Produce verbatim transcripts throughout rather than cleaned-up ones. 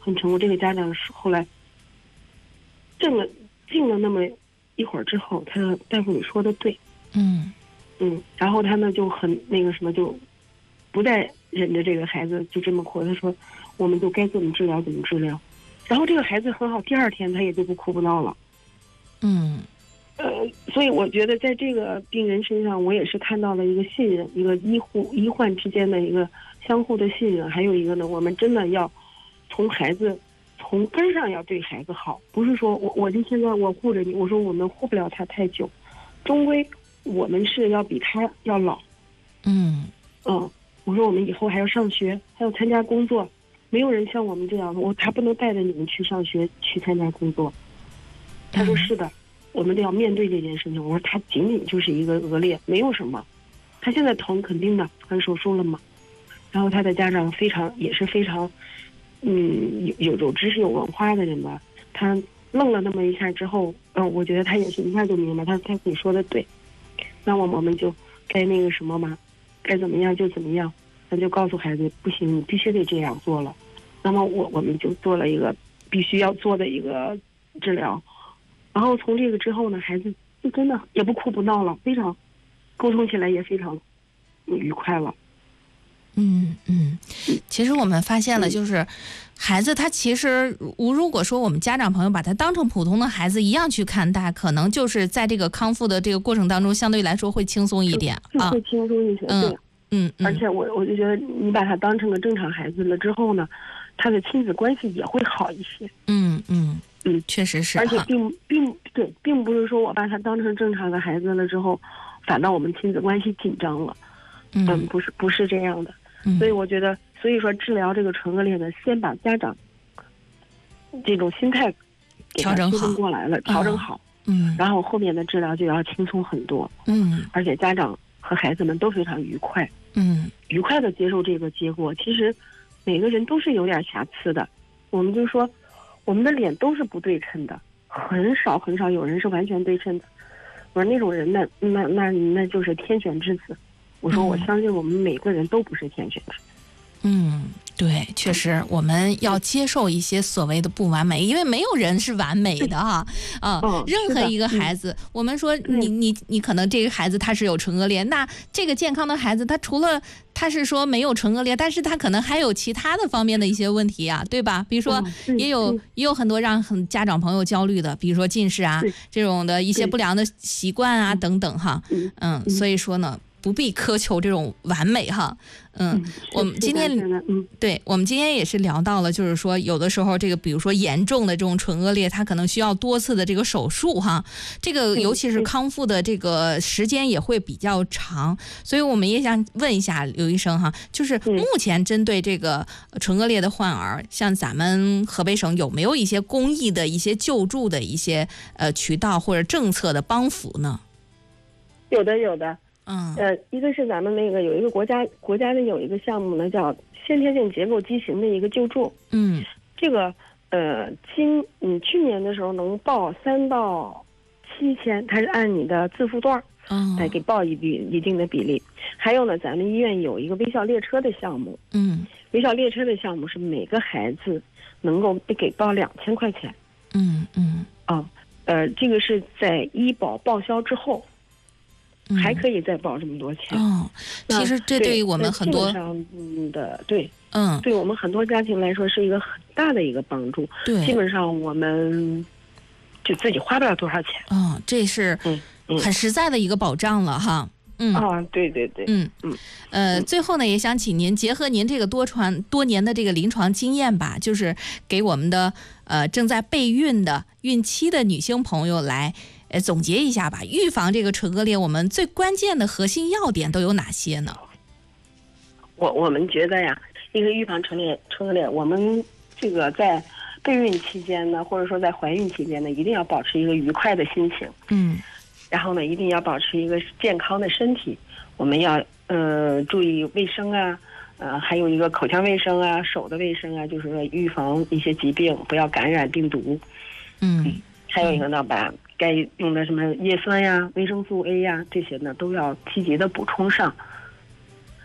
很成功。这个家长是后来静了静了那么一会儿之后，他的大夫你说的对， 嗯嗯，然后他呢就很那个什么，就不再忍着这个孩子就这么哭，他说我们就该怎么治疗怎么治疗。然后这个孩子很好，第二天他也就不哭不闹了。 嗯呃，所以我觉得在这个病人身上，我也是看到了一个信任，一个医护医患之间的一个相互的信任。还有一个呢，我们真的要从孩子从根上要对孩子好，不是说我我就现在我护着你，我说我们护不了他太久，终归我们是要比他要老。 嗯嗯，我说我们以后还要上学，还要参加工作，没有人像我们这样，我他不能带着你们去上学去参加工作。他说是的。我们都要面对这件事情。我说他仅仅就是一个恶劣，没有什么。他现在疼肯定的，还手术了嘛。然后他的家长非常也是非常，嗯，有有有知识有文化的人吧。他愣了那么一下之后，嗯、呃，我觉得他也是一下就明白。他他你说的对，那我我们就该那个什么嘛，该怎么样就怎么样。他就告诉孩子，不行，你必须得这样做了。那么我我们就做了一个必须要做的一个治疗。然后从这个之后呢，孩子就真的也不哭不闹了，非常沟通起来也非常愉快了。 嗯嗯，其实我们发现了，就是孩子他其实，如果说我们家长朋友把他当成普通的孩子一样去看待，可能就是在这个康复的这个过程当中，相对来说会轻松一点啊， 会轻松一些。 嗯对， 嗯嗯， 而且我我就觉得你把他当成个正常孩子了之后呢，他的亲子关系也会好一些。 嗯嗯。 嗯， 确实是， 而且并并对，并不是说我把他当成正常的孩子了之后，反倒我们亲子关系紧张了。 嗯， 嗯不是不是这样的。 嗯、 所以我觉得，所以说治疗这个唇腭裂呢，先把家长这种心态给他调整过来了，调整好， 嗯， 然后后面的治疗就要轻松很多。 嗯， 而且家长和孩子们都非常愉快， 嗯， 愉快的接受这个结果。其实每个人都是有点瑕疵的，我们就说。我们的脸都是不对称的，很少很少有人是完全对称的。我说那种人，那那那那就是天选之子。我说我相信我们每个人都不是天选之子。 嗯，对，确实我们要接受一些所谓的不完美，因为没有人是完美的哈啊、 嗯。 任何一个孩子，嗯、我们说你你你可能这个孩子他是有唇腭裂，那这个健康的孩子他除了他是说没有唇腭裂，但是他可能还有其他的方面的一些问题啊，对吧？比如说也有、嗯、也有很多让很家长朋友焦虑的，比如说近视啊这种的一些不良的习惯啊等等哈，嗯, 嗯所以说呢。不必苛求这种完美哈，嗯，嗯我们今天， 嗯， 对我们今天也是聊到了，就是说有的时候这个，比如说严重的这种唇腭裂，它可能需要多次的这个手术哈，这个尤其是康复的这个时间也会比较长，所以我们也想问一下刘医生哈，就是目前针对这个唇腭裂的患儿，像咱们河北省有没有一些公益的一些救助的一些呃渠道或者政策的帮扶呢？ 有的，有的。 嗯， 呃，一个是咱们那个有一个国家国家的有一个项目呢，叫先天性结构畸形的一个救助。 嗯， 这个呃，今嗯去年的时候能报三到七千，它是按你的自付段嗯来给报一笔一定的比例。还有呢，咱们医院有一个微笑列车的项目。 嗯， 微笑列车的项目是每个孩子能够给报两千块钱。 嗯嗯， 啊，呃，这个是在医保报销之后。还可以再报这么多钱哦，其实这对于我们很多嗯的对， 嗯， 对我们很多家庭来说是一个很大的一个帮助。 对， 基本上我们就自己花不了多少钱。 哦，这是很实在的一个保障了哈。嗯啊，对对对， 嗯嗯， 呃，最后呢，也想请您结合您这个多传多年的这个临床经验吧，就是给我们的呃正在备孕的孕期的女性朋友来。呃，总结一下吧，预防这个唇腭裂，我们最关键的核心要点都有哪些呢？ 我我们觉得呀，一个预防唇裂唇腭裂，我们这个在备孕期间呢，或者说在怀孕期间呢，一定要保持一个愉快的心情。 嗯。 然后呢，一定要保持一个健康的身体。我们要呃注意卫生啊，呃，还有一个口腔卫生啊，手的卫生啊，就是说预防一些疾病，不要感染病毒。 嗯。 嗯还有一个呢，把该用的什么叶酸呀、维生素 A 呀这些呢，都要积极的补充上。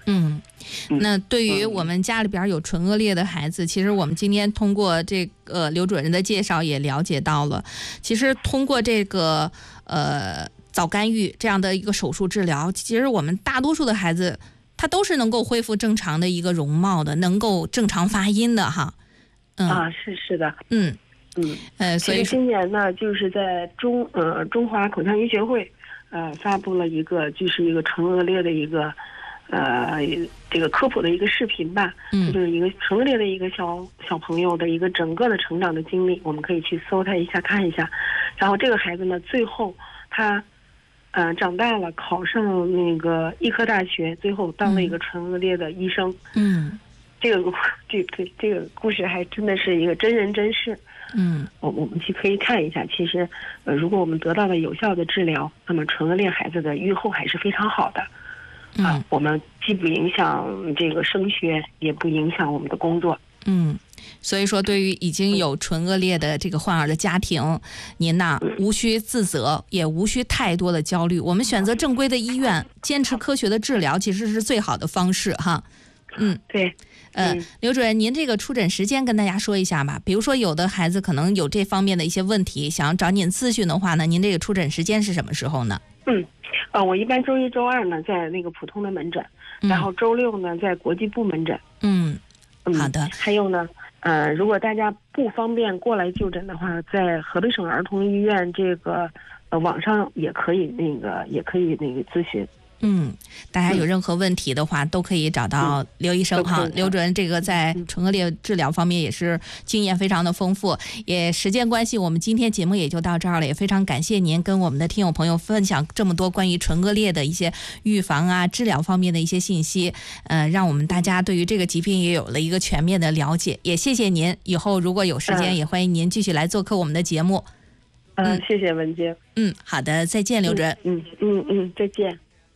嗯，那对于我们家里边有唇腭裂的孩子，其实我们今天通过这个刘主任的介绍也了解到了，其实通过这个呃早干预这样的一个手术治疗，其实我们大多数的孩子他都是能够恢复正常的一个容貌的，能够正常发音的哈。嗯啊，是是的， 嗯嗯， 呃，所以今年呢，就是在中呃中华口腔医学会呃发布了一个就是一个唇腭裂的一个呃这个科普的一个视频吧，嗯，就是一个唇腭裂的一个小小朋友的一个整个的成长的经历，我们可以去搜他一下看一下。然后这个孩子呢，最后他呃长大了，考上那个医科大学，最后当了一个唇腭裂的医生。嗯，这个这这这个故事还真的是一个真人真事。嗯，我我们去可以看一下。其实，呃，如果我们得到了有效的治疗，那么唇腭裂孩子的预后还是非常好的。嗯、啊，我们既不影响这个升学，也不影响我们的工作。 嗯，所以说，对于已经有唇腭裂的这个患儿的家庭，您呐无需自责，也无需太多的焦虑。我们选择正规的医院，坚持科学的治疗，其实是最好的方式哈。嗯， 对。 呃，刘主任，您这个出诊时间跟大家说一下吧。比如说，有的孩子可能有这方面的一些问题，想要找您咨询的话呢，您这个出诊时间是什么时候呢？ 嗯，呃，我一般周一、周二呢在那个普通的门诊，然后周六呢在国际部门诊。嗯， 好的。 还有呢，呃，如果大家不方便过来就诊的话，在河北省儿童医院这个呃网上也可以那个也可以那个咨询。 嗯，大家有任何问题的话，嗯、都可以找到刘医生哈。刘主任这个在唇腭裂治疗方面也是经验非常的丰富。也时间关系，我们今天节目也就到这儿了。也非常感谢您跟我们的听友朋友分享这么多关于唇腭裂的一些预防啊、治疗方面的一些信息，呃，让我们大家对于这个疾病也有了一个全面的了解。也谢谢您，以后如果有时间，也欢迎您继续来做客我们的节目。 嗯，嗯谢谢文杰。 嗯，好的，再见，刘主任。 嗯嗯嗯，再见。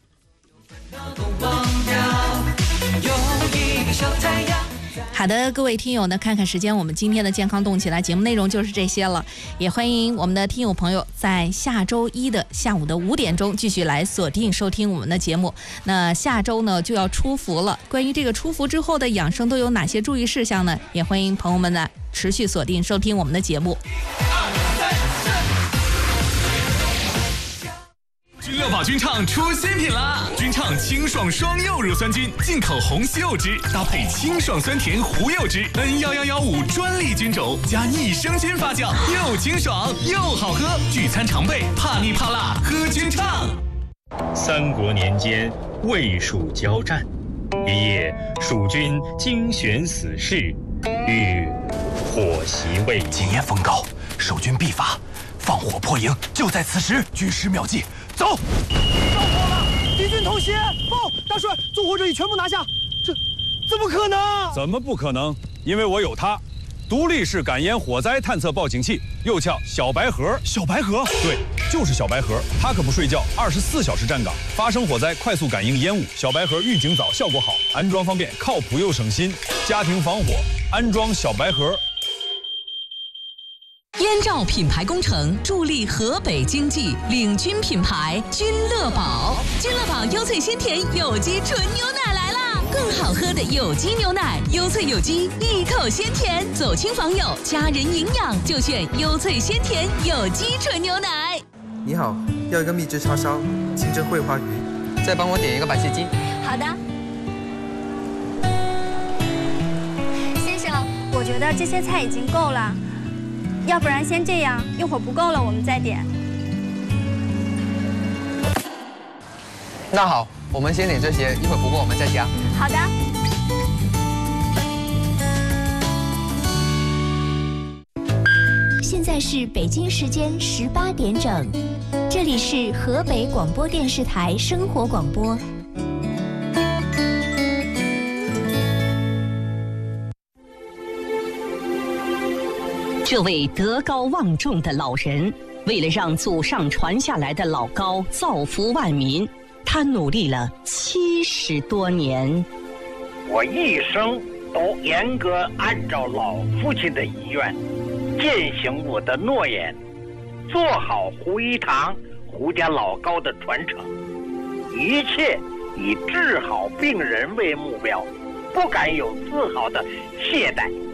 好的，各位听友呢，看看时间，我们今天的健康动起来节目内容就是这些了。也欢迎我们的听友朋友在下周一的下午的五点钟继续来锁定收听我们的节目。那下周呢就要出伏了，关于这个出伏之后的养生都有哪些注意事项呢？也欢迎朋友们呢持续锁定收听我们的节目。 君乐宝君畅出新品啦！君畅清爽双柚乳酸菌，进口红西柚汁，搭配清爽酸甜胡柚汁 N 一一一五专利菌种，加益生菌发酵，又清爽又好喝。聚餐常备，怕腻怕辣，喝君畅。 三国年间，魏蜀交战，一夜，蜀军精选死士，欲火袭魏营。 今夜风高，守军必发，放火破营，就在此时。军师妙计。走！ 着火了！敌军偷袭！报，大帅，纵火者已全部拿下。这怎么可能？ 怎么不可能？因为我有它，独立式感烟火灾探测报警器，又叫小白盒。 小白盒？ 对，就是小白盒。它可不睡觉，二十四小时站岗，发生火灾快速感应烟雾。小白盒预警早，效果好，安装方便，靠谱又省心。家庭防火，安装小白盒。 燕赵品牌工程助力河北经济，领军品牌君乐宝。君乐宝优萃鲜甜有机纯牛奶来啦！更好喝的有机牛奶，优萃有机，一口鲜甜，走亲访友，家人营养就选优萃鲜甜有机纯牛奶。 你好，要一个秘制叉烧，清蒸桂花鱼，再帮我点一个白切鸡。 好的。先生，我觉得这些菜已经够了。要不然先这样，一会儿不够了我们再点。 那好，我们先点这些，一会儿不够我们再加。 好的。 现在是北京时间十八点整，这里是河北广播电视台生活广播。 这位德高望重的老人，为了让祖上传下来的老高造福万民，他努力了七十多年。 我一生都严格按照老父亲的遗愿，践行我的诺言，做好胡一堂、胡家老高的传承，一切以治好病人为目标，不敢有丝毫的懈怠。